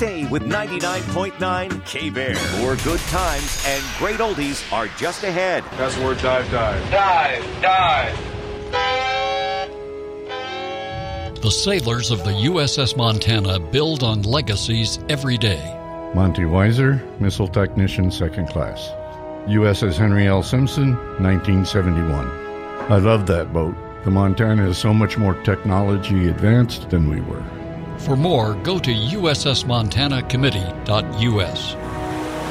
Stay with 99.9 K-Bear. More good times and great oldies are just ahead. Password dive. Dive. The sailors of the USS Montana build on legacies every day. Monty Weiser, Missile Technician, 2nd Class. USS Henry L. Simpson, 1971. I love that boat. The Montana is so much more technology advanced than we were. For more, go to ussmontanacommittee.us.